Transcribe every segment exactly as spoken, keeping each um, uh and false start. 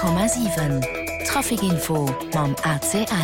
Komma sieben Trafikinfo mam A C L.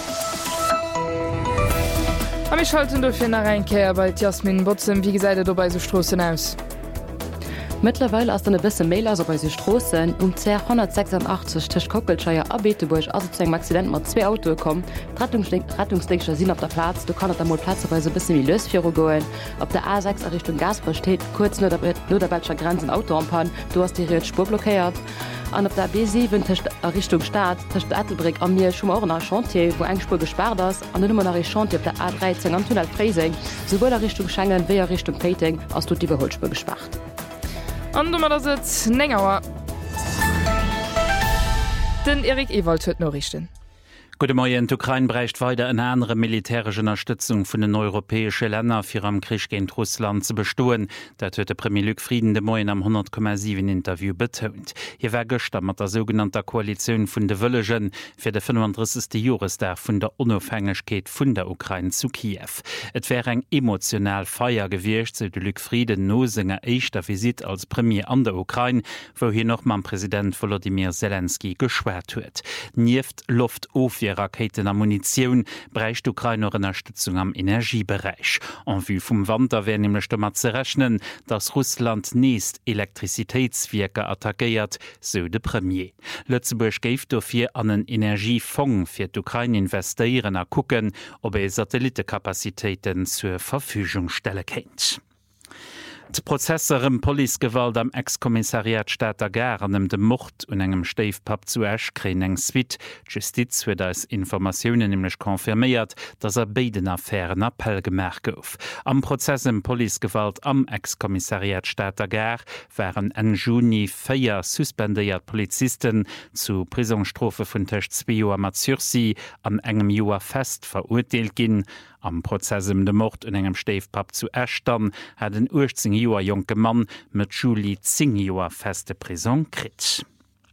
Am ich schalten dofir nach Reinkehr bei Jasmin Botzen, wie gesagt, du bei so Strossen aus. Mittlerweile as eine bisse Mailer so bei se Strossen um C hundertsechsundachtzig Tisch Kockelscheier Abeteburg also zu einem Accident mat zwei Auto kommen. Rettungsdienster sind auf der Platz, du kannst da Platz bei so ein bisschen wie Lösfiro goen. Ob der A sechs Richtung Gasbach steht, kurz nur der, nur der Belscher Grenzen Auto ampan, du hast die Red Spur blockiert. An op der B sieben Richtung Staat Tisch Ethelbrick an mir schon auch nach Chantier, wo eng Spur gesperrt ist, an immer nach Chantier auf der A dreizehn am Tunnel Freising, sowohl der Richtung Schengen wie Richtung Peting als du die Überholspur gesperrt. An du da sitzt Nengauer. Den Erik Ewald huet noch richten. Gute Morgen, die Ukraine bräuchte weiter eine andere militärische Unterstützung von den europäischen Ländern für am Krieg gegen Russland zu bestehen. Das hat der Premier Luc Frieden de Morgen am hundert Komma sieben Interview betont. Hier war gestern mit der sogenannten Koalition von den Willigen für den fünfunddreißigsten Jahrestag von der Unabhängigkeit von der Ukraine zu Kiew. Es wäre ein emotional Feier gewesen, so der Luc Frieden nach seiner ersten Visit als Premier an der Ukraine, wo hier noch mal Präsident Volodymyr Zelensky geschwärzt hat. Nieft Luft auf Raketen an Munition bräuchte Ukraine noch Unterstützung am Energiebereich. En vue vom Winter wäre nämlich damit zu rechnen, dass Russland nächst Elektrizitätswerke attackiert, so der Premier. Lützeburg gibt dafür an einen Energiefonds für die Ukraine investieren und gucken, ob er Satellitenkapazitäten zur Verfügung stellen kann. Die Prozesse um Polizeigewalt am Ex-Kommissariat Stadter Garen um den Mord und engem Steifpap zu Esch kriegen eng Suite. Die Justiz wird als Informationen nämlich konfirmiert, dass er beiden Affären Appell gemacht hat. Am Prozess um Polizeigewalt am Ex-Kommissariat Stadter Gar waren en Juni vier suspendiert Polizisten zu Prisonstrafe von Tisch zwei Jahren mit Sursis an engem Jahr fest verurteilt gin. Am Prozess um den Mord und engem Steifpap zu Echtern hat ein achtzehn Jahre junger Mann mit Julie zehn Jahre feste Prison gekriegt.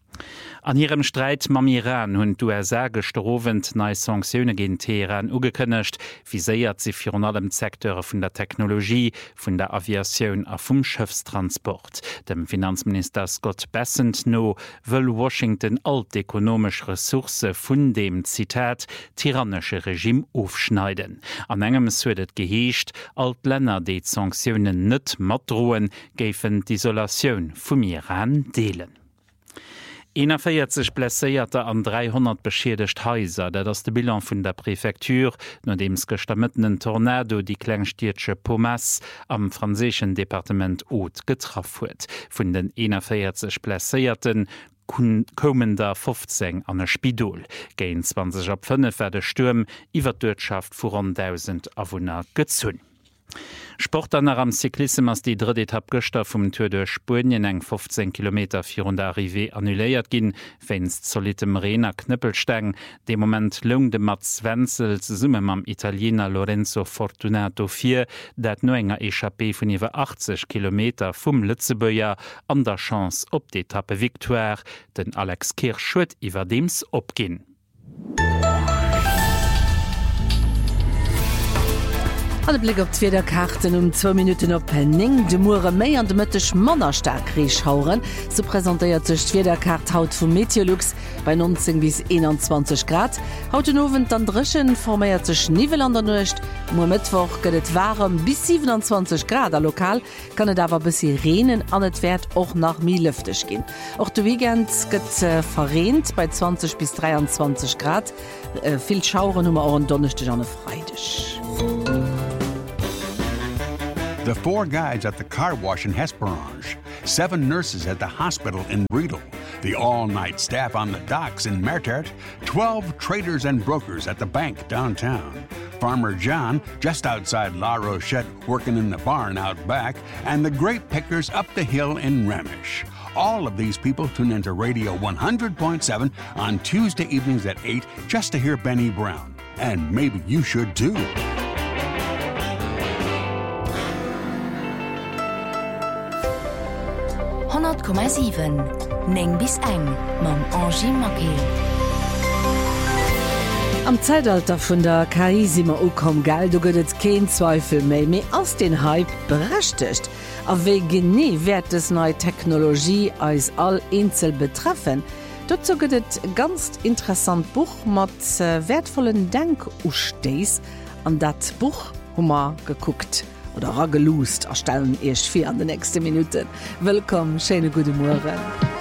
An ihrem Streit mam Iran hunn d U S A gestrowend neii Sanktionen gegen Teheran ugekënnecht, viséiert sie fir an allem Sektoren vun der Technologie, vun der Aviation a vum Schiffstransport. Dem Finanzminister Scott Bessent no wëll Washington alt ökonomisch Ressource vun dem Zitat tyrannische Regime aufschneiden. An engem huet geheescht, alt Länder déi Sanktionen net mat droen, géifen d'Isolatioun vum Iran deelen. einundvierzig blessierte an dreihundert beschädigt Häuser, dat ass de Bilan vun der Präfektur, nachdem es gestammeten Tornado die Kleinstiertsche Pomas am französischen Departement Haute getroffen huet. Vun den einundvierzig blessierten kommen da fünfzehn an der Spidol. Gegen zwanzig ab fünf war der Sturm iwwer d'Wirtschaft vor rund tausend Awohner gezünn. Sport an am Cyklisme ass die dritte Etappe gestern vom Tour de Spanien eng fünfzehn Kilometer vir der Arrivée annuléiert ginn, wennst solitem Renner Knüppelsteng, de moment lung de Mats Wenzel zusammen mam Italiener Lorenzo Fortunato vier, dat no enger Echappée vun iwwer achtzig Kilometer vum Lützebøier an der Chance op d'Etappe Victoire, den Alex Kirch huet iwwer dems opginn. Alle Blick op d'Weder Karten um zwei Minuten op Penning, de Mure méi an de mëttech Mannerstark Riech hauren, so präsentéiert sech d'Weder Kart haut vum Meteorlux bei neunzehn bis einundzwanzig Grad. Haut den Owen an dreschen forméiert sech Nivel an der Nøcht, Mo Mittwoch gëtt et warm bis siebenundzwanzig Grad a lokal, kann et awer bissi Renen an et Wert och nach mi lüftech gin. Och de Weekend gëtt äh, verreent bei zwanzig bis dreiundzwanzig Grad, äh, Vill Schauren hummer auch an Donnerstag an e Freitag. The four guides at the car wash in Hesperange, seven nurses at the hospital in Riedel, the all-night staff on the docks in Mertert, twelve traders and brokers at the bank downtown, Farmer John just outside La Rochette working in the barn out back, and the grape pickers up the hill in Remish. All of these people tune into Radio one hundred point seven on Tuesday evenings at eight just to hear Benny Brown. And maybe you should too. hundert Komma sieben Neng bis eng mam Angie Mackey. Am Zeitalter vun der K I simmer ukom gell, du gëtt kein Zweifel méi méi ass den Hype berechtigt. Aéi genie werd es neue Technologie als all Insel betreffen, Dazu gibt es ein ganz interessant Buch mit äh, wertvollen Denkustes. An das Buch haben wir geguckt oder rangelust, erstellen erst vier an den nächsten Minuten. Willkommen, schöne gute Morgen.